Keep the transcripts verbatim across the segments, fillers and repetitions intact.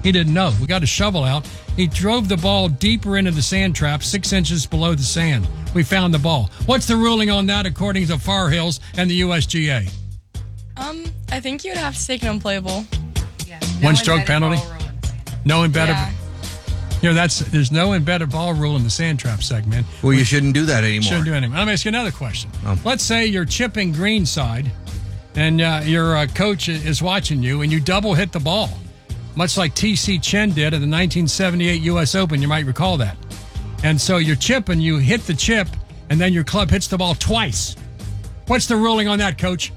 He didn't know. We got a shovel out. He drove the ball deeper into the sand trap, six inches below the sand. We found the ball. What's the ruling on that according to Far Hills and the U S G A? Um, I think you would have to take an unplayable. Yeah. One stroke penalty? No embedded. Yeah. You know, that's there's no embedded ball rule in the sand trap segment. Well, you shouldn't do that anymore. Shouldn't do it anymore. Let me ask you another question. Oh. Let's say you're chipping greenside, and uh, your uh, coach is watching you, and you double hit the ball, much like T C Chen did at the nineteen seventy-eight U S Open. You might recall that. And so you're chipping, you hit the chip, and then your club hits the ball twice. What's the ruling on that, Coach?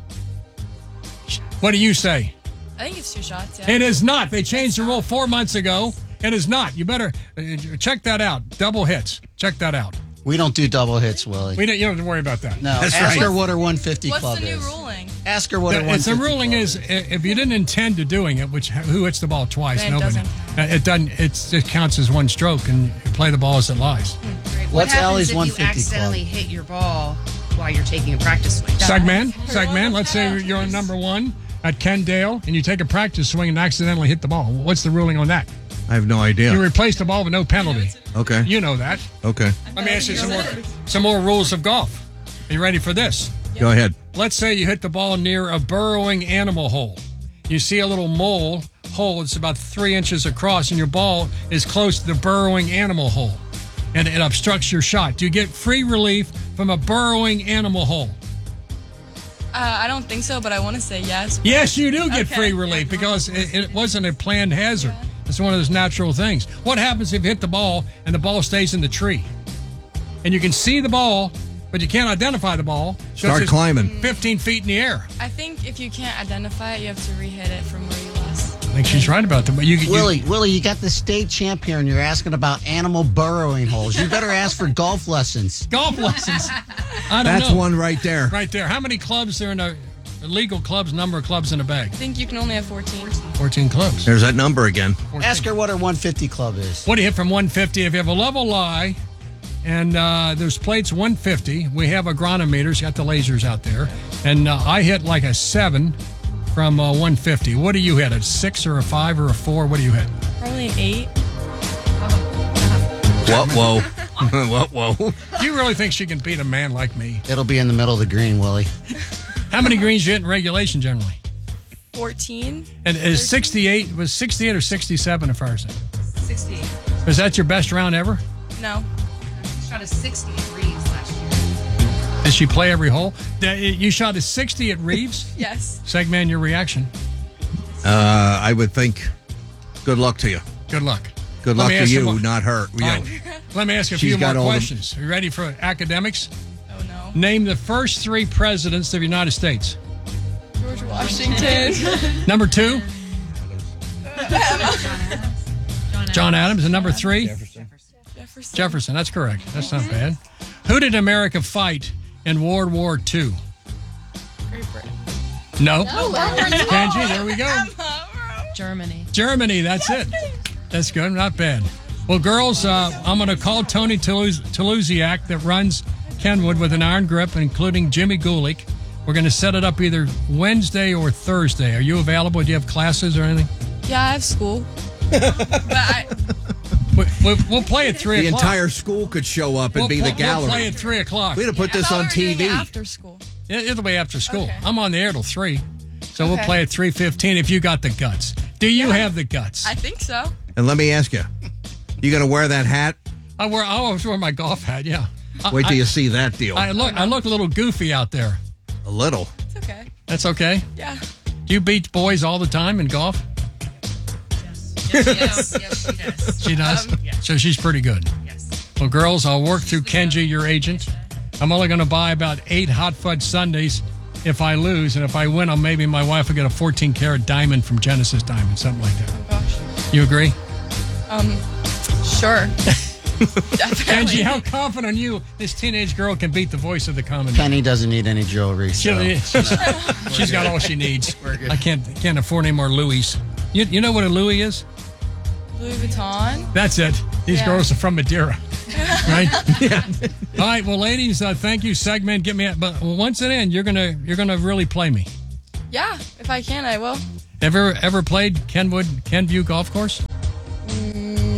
What do you say? I think it's two shots, yeah. It is not. They changed the rule four months ago. It is not. You better uh, check that out. Double hits. Check that out. We don't do double hits, Willie. We don't, you don't have to worry about that. No. That's Ask right. her what her one fifty What's club the new is. ruling? Ask her what The, her one it's fifty the ruling club is, if you didn't intend to doing it, which who hits the ball twice? Then it Nobody. doesn't count. Uh, It doesn't. It's, it counts as one stroke, and you play the ball as it lies. Great. What What's happens Allie's if one you fifty accidentally club? hit your ball while you're taking a practice swing? Segman, segman. Let's say you're on number one at Kendale, and you take a practice swing and accidentally hit the ball. What's the ruling on that? I have no idea. You replace the ball with no penalty. Okay. You know that. Okay. Let me ask you some more, some more rules of golf. Are you ready for this? Go ahead. Let's say you hit the ball near a burrowing animal hole. You see a little mole hole. It's about three inches across, and your ball is close to the burrowing animal hole, and it obstructs your shot. Do you get free relief from a burrowing animal hole? Uh, I don't think so, but I want to say yes. Yes, you do get Okay. free relief because it, it wasn't a planned hazard. It's one of those natural things. What happens if you hit the ball and the ball stays in the tree? And you can see the ball, but you can't identify the ball. So Start it's climbing. fifteen feet in the air. I think if you can't identify it, you have to re-hit it from where you last. I think she's right about that. But you, you, Willie, Willie, you got the state champ here, and you're asking about animal burrowing holes. You better ask for golf lessons. golf lessons. I don't That's know. one right there. Right there. How many clubs are in a legal clubs? Number of clubs in a bag? I think you can only have fourteen. fourteen clubs. There's that number again. Ask her what her one fifty club is. What do you hit from one fifty? If you have a level lie, and uh, there's plates one fifty, we have agronometers, got the lasers out there, and uh, I hit like a seven from uh, one fifty. What do you hit? A six or a five or a four? What do you hit? Probably an eight. What? Whoa. What? Whoa. Do you really think she can beat a man like me? It'll be in the middle of the green, Willie. How many greens you hit in regulation generally? fourteen. And is sixty-eight, was sixty-eight or sixty-seven at first? sixty-eight. Was that your best round ever? No. Shot a sixty at Reeves last year. Did she play every hole? Did- You shot a sixty at Reeves? Yes. Segman, your reaction. Uh, I would think. Good luck to you. Good luck. Good Let luck me to ask you, more- not her. You All know. right. Let me ask you a She's few more got all the- questions. Are you ready for academics? Oh no. Name the first three presidents of the United States. George Washington. Number two, John Adams. And number three, Jefferson. Jefferson. That's correct. That's not bad. Who did America fight in World War Two? Great Britain. No. Kenji, there we go. Germany. Germany, that's it. That's good, not bad. Well, girls, uh, I'm going to call Tony Toulouse- Toulousiak that runs Kenwood with an iron grip, including Jimmy Gulick. We're going to set it up either Wednesday or Thursday. Are you available? Do you have classes or anything? Yeah, I have school. But I, We, we, we'll play at three The o'clock. entire school could show up and we'll, be the we'll- gallery. We'll play at three o'clock. We'd have put I this thought on we were T doing V. it after school. It, it'll be after school. Okay. I'm on the air till three, so we'll Okay. play at three fifteen if you got the guts. Do you have the guts? I think so. And let me ask you, you going to wear that hat? I wear. I always wear my golf hat. Yeah. I- Wait till I, you see that deal. I look. I look a little goofy out there. A little. It's okay. That's okay. Yeah. Do you beat boys all the time in golf? Yes, yes, she does. She does. Um, So she's pretty good. Yes. Well, girls, I'll work through Kenji, your agent. I'm only going to buy about eight hot fudge sundaes if I lose, and if I win, I'll maybe my wife will get a fourteen karat diamond from Genesis Diamond, something like that. Oh gosh. You agree? Um. Sure. Definitely. Kenji, how confident you this teenage girl can beat the voice of the common? Penny doesn't need any jewelry. So. She, she's, she's got all she needs. I can't can't afford any more Louis. You you know what a Louis is? Louis Vuitton. That's it. These Yeah. girls are from Madeira, right? Yeah. All right. Well, ladies, uh, thank you. Segment, get me. At, but once it in, you're gonna you're gonna really play me. Yeah. If I can, I will. Ever ever played Kenwood Kenview Golf Course?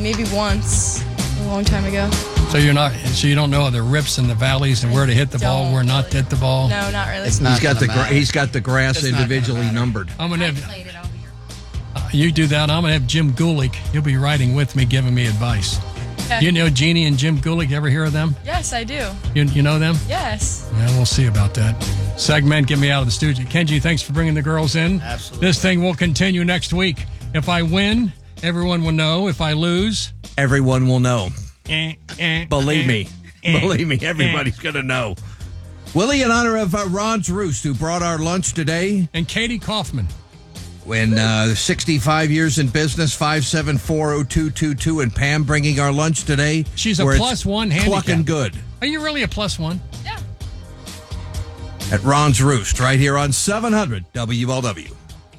maybe once, a long time ago. So you're not. So you don't know the rips and the valleys and where to hit the ball, Don't where not to really. hit the ball. No, not really. It's not He's got gonna the gra- matter. he's got the grass It's not gonna individually matter. numbered. I'm gonna I have played it all year. uh, you do that. I'm gonna have Jim Gulick. He'll be riding with me, giving me advice. Okay. You know Jeannie and Jim Gulick. Ever hear of them? Yes, I do. You, you know them? Yes. Yeah, we'll see about that. Segment, get me out of the studio. Kenji, thanks for bringing the girls in. Absolutely. This thing will continue next week. If I win, everyone will know. If I lose, Everyone will know. eh, eh, Believe eh, me. eh, Believe me, eh. everybody's going to know. Willie, in honor of uh, Ron's Roost, who brought our lunch today, And Katie Kaufman. when uh, sixty-five years in business, five seven four oh two two two, and Pam bringing our lunch today. She's a where it's plus one handicap. Clucking good. Are you really a plus one? Yeah. At Ron's Roost, right here on seven hundred W L W.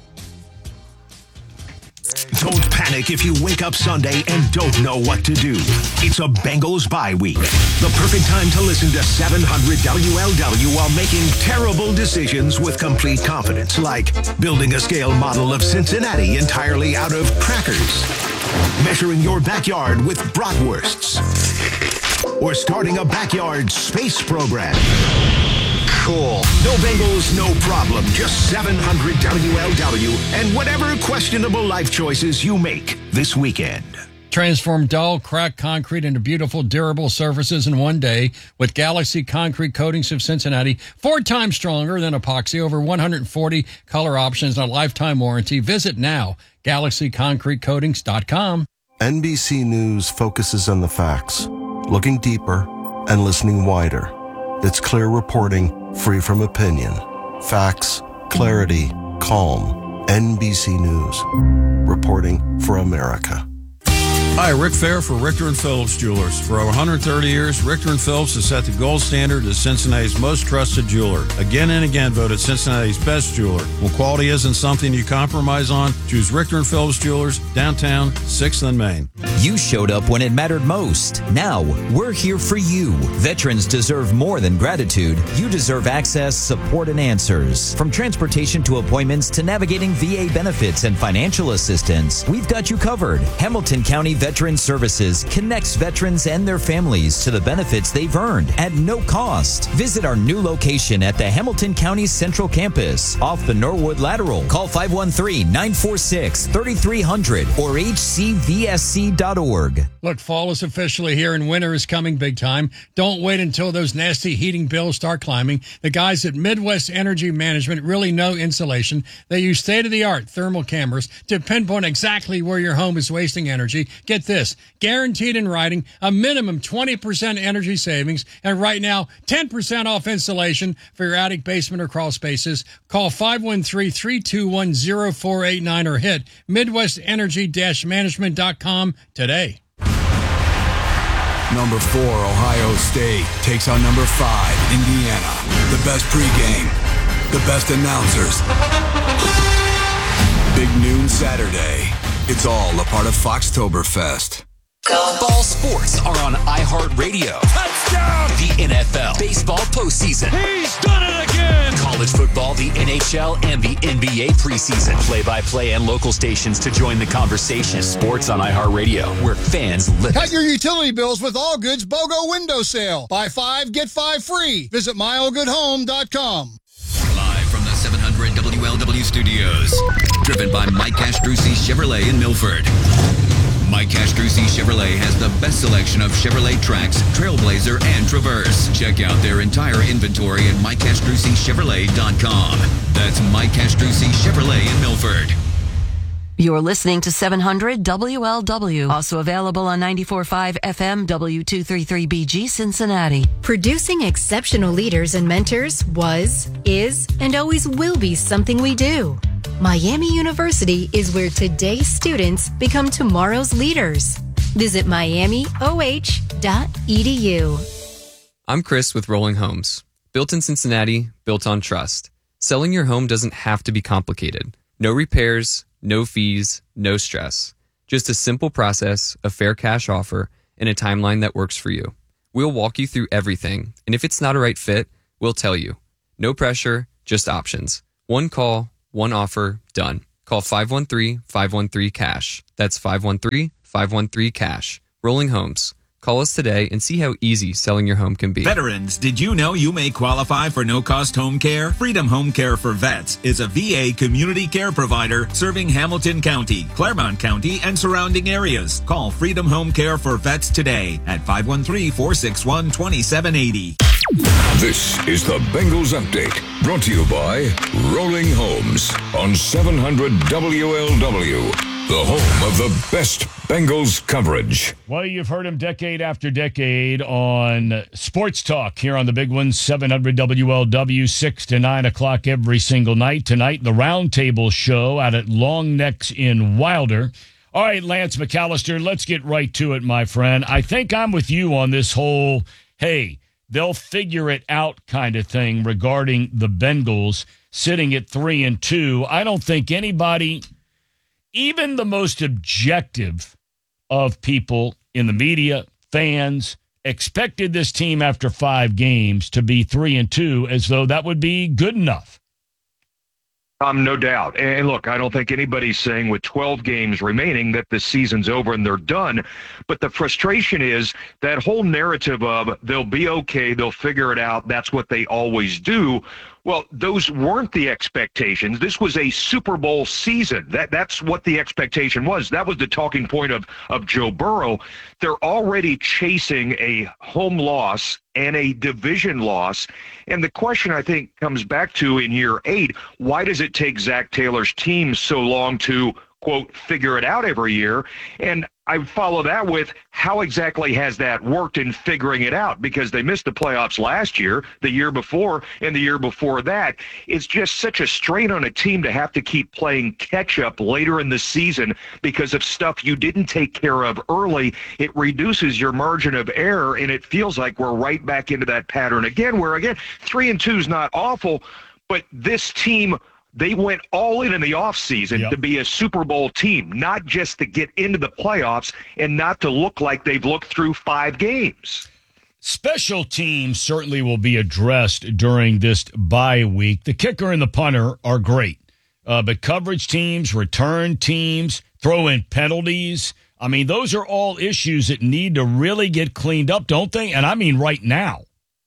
Don't panic if you wake up Sunday and don't know what to do. It's a Bengals bye week. The perfect time to listen to seven hundred W L W while making terrible decisions with complete confidence, like building a scale model of Cincinnati entirely out of crackers, measuring your backyard with bratwursts, or starting a backyard space program. Cool. No Bengals, no problem. Just seven hundred W L W and whatever questionable life choices you make this weekend. Transform dull, cracked concrete into beautiful, durable surfaces in one day with Galaxy Concrete Coatings of Cincinnati. Four times stronger than epoxy, over one hundred forty color options and a lifetime warranty. Visit now, galaxy concrete coatings dot com. N B C News focuses on the facts, looking deeper and listening wider. It's clear reporting, free from opinion. Facts, clarity, calm. N B C News. Reporting for America. Hi, Rick Fair for Richter and Phillips Jewelers. For over one hundred thirty years, Richter and Phillips has set the gold standard as Cincinnati's most trusted jeweler. Again and again voted Cincinnati's best jeweler. When quality isn't something you compromise on, choose Richter and Phillips Jewelers, downtown, sixth and Main. You showed up when it mattered most. Now, we're here for you. Veterans deserve more than gratitude. You deserve access, support, and answers. From transportation to appointments to navigating V A benefits and financial assistance, we've got you covered. Hamilton County Veteran Services connects veterans and their families to the benefits they've earned at no cost. Visit our new location at the Hamilton County Central Campus off the Norwood Lateral. Call five one three, nine four six, three three zero zero or h c v s c dot org. Look, fall is officially here and winter is coming big time. Don't wait until those nasty heating bills start climbing. The guys at Midwest Energy Management really know insulation. They use state-of-the-art thermal cameras to pinpoint exactly where your home is wasting energy. Get this, guaranteed in writing, a minimum twenty percent energy savings, and right now, ten percent off insulation for your attic, basement, or crawl spaces. Call five one three, three two one, zero four eight nine or hit midwest energy management dot com today. Number four, Ohio State takes on number five, Indiana. The best pregame, the best announcers. Big noon Saturday. It's all a part of Foxtoberfest. Ball sports are on iHeartRadio. Touchdown! The N F L, baseball postseason. He's done it again! College football, the N H L, and the N B A preseason. Play-by-play and local stations to join the conversation. Sports on iHeartRadio, where fans live. Cut your utility bills with All Goods BOGO window sale. Buy five, get five free. Visit my all good home dot com. Live from the seven hundred W L W studios. Driven by Mike Castrucci Chevrolet in Milford. Mike Castrucci Chevrolet has the best selection of Chevrolet Trax, Trailblazer, and Traverse. Check out their entire inventory at mike castrucci chevrolet dot com. That's Mike Castrucci Chevrolet in Milford. You're listening to seven hundred W L W, also available on ninety-four point five F M W two thirty-three B G Cincinnati. Producing exceptional leaders and mentors was, is, and always will be something we do. Miami University is where today's students become tomorrow's leaders. Visit miami o h dot e d u. I'm Chris with Rolling Homes. Built in Cincinnati, built on trust. Selling your home doesn't have to be complicated. No repairs, no fees, no stress. Just a simple process, a fair cash offer, and a timeline that works for you. We'll walk you through everything, and if it's not a right fit, we'll tell you. No pressure, just options. One call, one offer, done. Call five one three, five one three, cash. That's five one three, five one three, cash. Rolling Homes. Call us today and see how easy selling your home can be. Veterans, did you know you may qualify for no-cost home care? Freedom Home Care for Vets is a V A community care provider serving Hamilton County, Claremont County, and surrounding areas. Call Freedom Home Care for Vets today at five one three, four six one, two seven eight zero. This is the Bengals Update, brought to you by Rolling Homes on seven hundred W L W, the home of the best Bengals coverage. Well, you've heard him decade after decade on Sports Talk here on the big one, seven hundred W L W, six to nine o'clock every single night. Tonight, the Roundtable Show out at Long Necks in Wilder. All right, Lance McAllister, let's get right to it, my friend. I think I'm with you on this whole, hey, they'll figure it out kind of thing regarding the Bengals sitting at three and two. I don't think anybody, even the most objective of people in the media, fans, expected this team after five games to be three and two, as though that would be good enough. Um, no doubt. And look, I don't think anybody's saying with twelve games remaining that the season's over and they're done. But the frustration is that whole narrative of they'll be okay, they'll figure it out, that's what they always do. Well, those weren't the expectations. This was a Super Bowl season. That that's what the expectation was. That was the talking point of, of Joe Burrow. They're already chasing a home loss and a division loss. And the question, I think, comes back to in year eight, why does it take Zach Taylor's team so long to, quote, figure it out every year? And I follow that with how exactly has that worked in figuring it out? Because they missed the playoffs last year, the year before, and the year before that. It's just such a strain on a team to have to keep playing catch-up later in the season because of stuff you didn't take care of early. It reduces your margin of error, and it feels like we're right back into that pattern again, where, again, three and two is not awful, but this team, they went all in in the offseason yep. to be a Super Bowl team, not just to get into the playoffs and not to look like they've looked through five games. Special teams certainly will be addressed during this bye week. The kicker and the punter are great, uh, but coverage teams, return teams, throw in penalties. I mean, those are all issues that need to really get cleaned up, don't they? And I mean right now.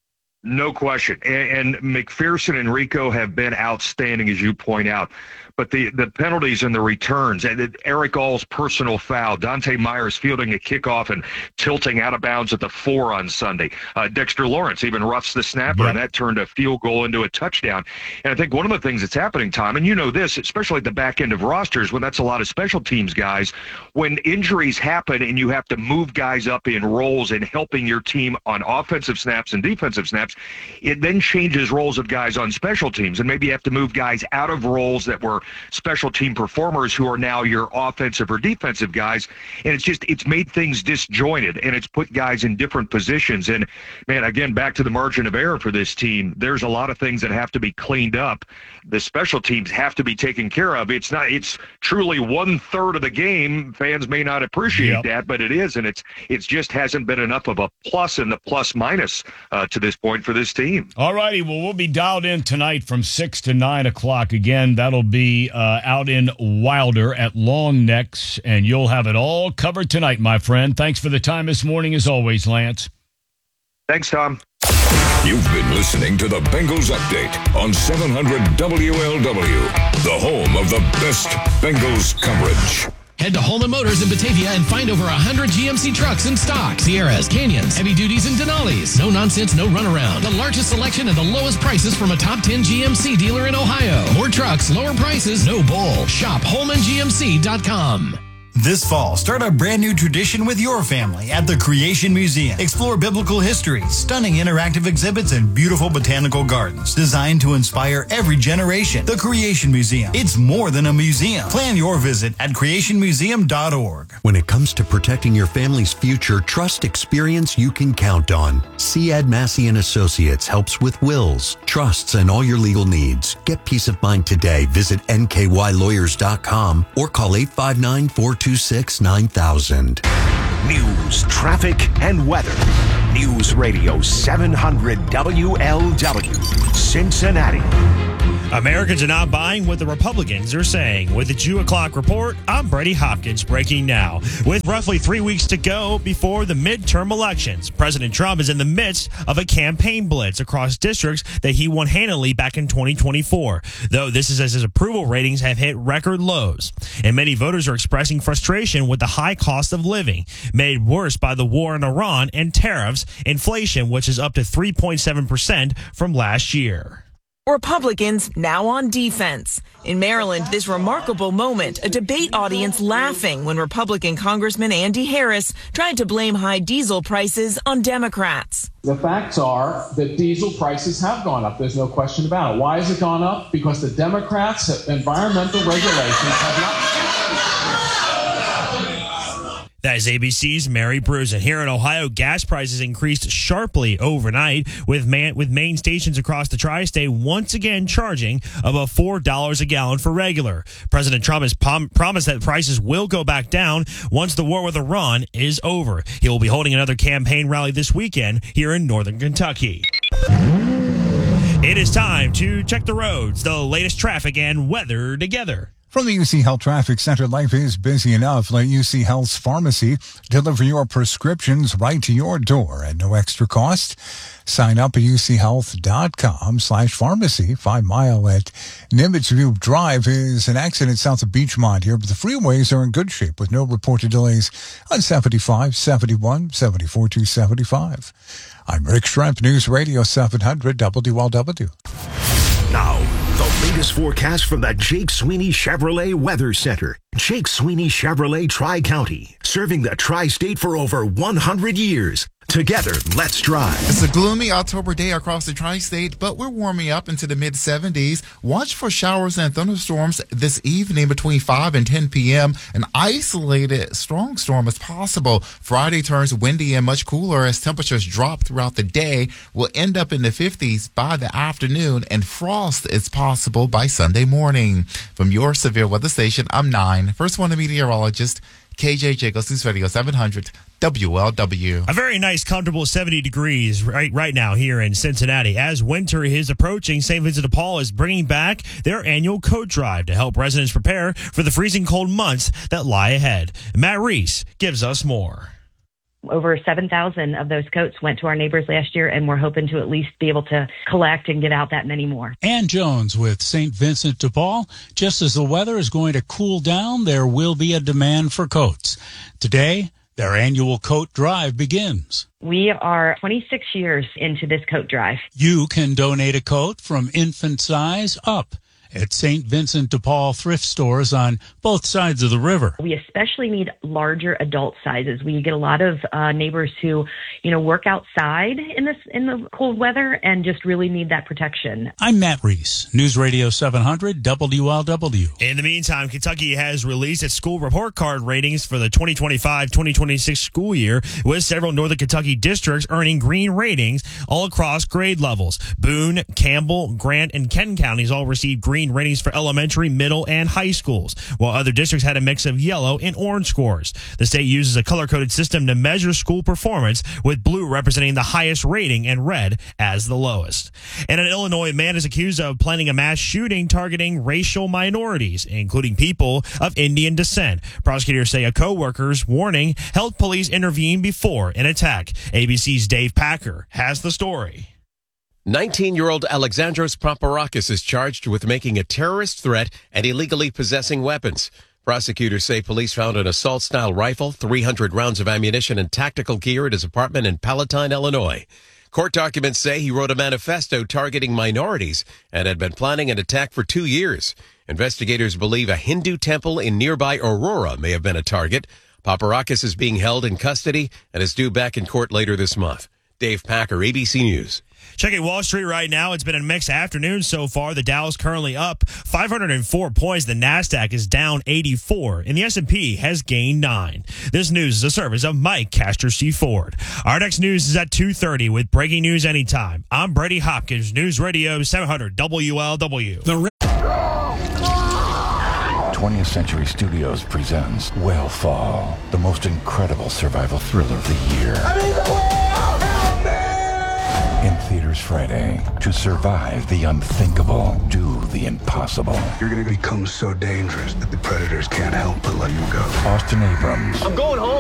No question. And, and McPherson and Rico have been outstanding, as you point out. But the, the penalties and the returns, and Eric All's personal foul, Dante Myers fielding a kickoff and tilting out of bounds at the four on Sunday. Uh, Dexter Lawrence even roughs the snapper, yep. and that turned a field goal into a touchdown. And I think one of the things that's happening, Tom, and you know this, especially at the back end of rosters, when that's a lot of special teams guys, when injuries happen and you have to move guys up in roles and helping your team on offensive snaps and defensive snaps, it then changes roles of guys on special teams. And maybe you have to move guys out of roles that were special team performers who are now your offensive or defensive guys. And it's just, it's made things disjointed and it's put guys in different positions. And man, again, back to the margin of error for this team, there's a lot of things that have to be cleaned up. The special teams have to be taken care of. It's not, it's truly one third of the game. Fans may not appreciate yep. that, but it is. And it's, it's just hasn't been enough of a plus in the plus minus uh, to this point for this team. All righty. Well, we'll be dialed in tonight from six to nine o'clock. Again, that'll be Uh, out in Wilder at Long Necks, and you'll have it all covered tonight, my friend. Thanks for the time this morning, as always, Lance. Thanks, Tom. You've been listening to the Bengals Update on seven hundred W L W, the home of the best Bengals coverage. Head to Holman Motors in Batavia and find over one hundred G M C trucks in stock. Sierras, Canyons, heavy duties, and Denali's. No nonsense, no runaround. The largest selection and the lowest prices from a top ten G M C dealer in Ohio. More trucks, lower prices, no bull. Shop Holman G M C dot com. This fall, start a brand new tradition with your family at the Creation Museum. Explore biblical history, stunning interactive exhibits, and beautiful botanical gardens designed to inspire every generation. The Creation Museum. It's more than a museum. Plan your visit at creation museum dot org. When it comes to protecting your family's future, trust experience you can count on. Ciad Massey and Associates helps with wills, trusts, and all your legal needs. Get peace of mind today. Visit N K Y lawyers dot com or call eight five nine, four two six, nine thousand. News, traffic, and weather. News Radio seven hundred W L W, Cincinnati. Americans are not buying what the Republicans are saying. With the two o'clock report, I'm Brady Hopkins, breaking now. With roughly three weeks to go before the midterm elections, President Trump is in the midst of a campaign blitz across districts that he won handily back in twenty twenty-four, though this is as his approval ratings have hit record lows. And many voters are expressing frustration with the high cost of living, made worse by the war in Iran and tariffs, inflation, which is up to three point seven percent from last year. Republicans now on defense. In Maryland, this remarkable moment, a debate audience laughing when Republican Congressman Andy Harris tried to blame high diesel prices on Democrats. The facts are that diesel prices have gone up. There's no question about it. Why has it gone up? Because the Democrats' environmental regulations have not... That is A B C's Mary Bruce. And here in Ohio, gas prices increased sharply overnight, with man, with main stations across the tri-state once again charging above four dollars a gallon for regular. President Trump has prom- promised that prices will go back down once the war with Iran is over. He will be holding another campaign rally this weekend here in northern Kentucky. It is time to check the roads, the latest traffic and weather together. From the U C Health Traffic Center, life is busy enough. Let U C Health's pharmacy deliver your prescriptions right to your door at no extra cost. Sign up at uchealth.com slash pharmacy. Five Mile at Nimitz View Drive is an accident south of Beachmont here, but the freeways are in good shape with no reported delays on seventy-five, seventy-one, seventy-four, two seventy-five. I'm Rick Shrimp, News Radio seven hundred W L W. Now, the latest forecast from the Jake Sweeney Chevrolet Weather Center. Jake Sweeney Chevrolet Tri-County, serving the tri-state for over one hundred years. Together, let's drive. It's a gloomy October day across the tri-state, but we're warming up into the mid seventies. Watch for showers and thunderstorms this evening between five and ten p.m. An isolated strong storm is possible. Friday turns windy and much cooler as temperatures drop throughout the day. We'll end up in the fifties by the afternoon, and frost is possible by Sunday morning. From your severe weather station, I'm Nine, First One meteorologist, K J Jacobs, News Radio seven hundred W L W. A very nice, comfortable seventy degrees right right now here in Cincinnati. As winter is approaching, Saint Vincent de Paul is bringing back their annual coat drive to help residents prepare for the freezing cold months that lie ahead. Matt Reese gives us more. Over seven thousand of those coats went to our neighbors last year, and we're hoping to at least be able to collect and get out that many more. Ann Jones with Saint Vincent de Paul. Just as the weather is going to cool down, there will be a demand for coats. Today, their annual coat drive begins. We are twenty-six years into this coat drive. You can donate a coat from infant size up at Saint Vincent de Paul thrift stores on both sides of the river. We especially need larger adult sizes. We get a lot of uh, neighbors who, you know, work outside in this in the cold weather and just really need that protection. I'm Matt Reese, News Radio seven hundred W L W. In the meantime, Kentucky has released its school report card ratings for the twenty twenty-five twenty twenty-six school year, with several northern Kentucky districts earning green ratings all across grade levels. Boone, Campbell, Grant, and Kenton counties all received green ratings for elementary, middle, and high schools, while other districts had a mix of yellow and orange scores. The state uses a color-coded system to measure school performance, with blue representing the highest rating and red as the lowest. And an Illinois man is accused of planning a mass shooting targeting racial minorities, including people of Indian descent. Prosecutors say a co-worker's warning helped police intervene before an attack. A B C's Dave Packer has the story. nineteen-year-old Alexandros Paparakis is charged with making a terrorist threat and illegally possessing weapons. Prosecutors say police found an assault-style rifle, three hundred rounds of ammunition, and tactical gear at his apartment in Palatine, Illinois. Court documents say he wrote a manifesto targeting minorities and had been planning an attack for two years. Investigators believe a Hindu temple in nearby Aurora may have been a target. Paparakis is being held in custody and is due back in court later this month. Dave Packer, A B C News. Checking Wall Street right now. It's been a mixed afternoon so far. The Dow is currently up five hundred four points. The NASDAQ is down eighty-four, and the S and P has gained nine. This news is a service of Mike Castor C. Ford. Our next news is at two thirty with breaking news anytime. I'm Brady Hopkins, News Radio seven hundred W L W. The twentieth Century Studios presents Whale Fall, the most incredible survival thriller of the year. In theaters Friday. To survive the unthinkable, do the impossible. You're going to become so dangerous that the predators can't help but let you go. Austin Abrams. I'm going home.